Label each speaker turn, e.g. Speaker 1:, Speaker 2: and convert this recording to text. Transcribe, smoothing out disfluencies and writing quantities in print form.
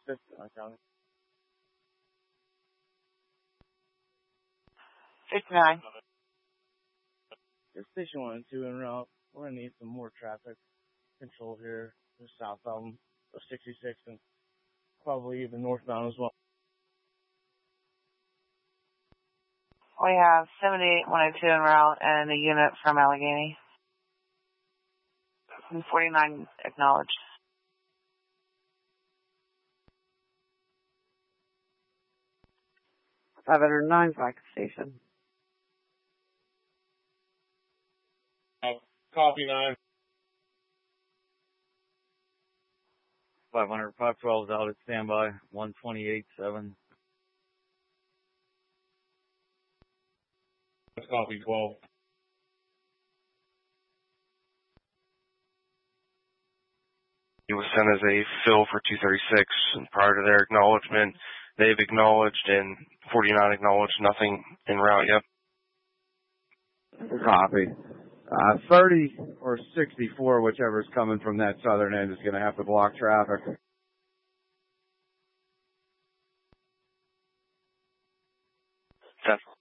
Speaker 1: County.
Speaker 2: 59.
Speaker 1: Your station 1 and 2 en route. We're going to need some more traffic control here. Just southbound of 66 and probably even northbound as well.
Speaker 2: We have 78-102 en route and a unit from Allegheny. And 49 acknowledged. 509 back station.
Speaker 1: Copy 9.
Speaker 3: 500, 512 is out at standby. 128.7.
Speaker 1: Copy 12.
Speaker 4: It was sent as a fill for 236, and prior to their acknowledgement, they've acknowledged and 49 acknowledged nothing en route yet.
Speaker 5: Copy. 30 or 64, whichever's coming from that southern end, is going to have to block traffic.
Speaker 4: That's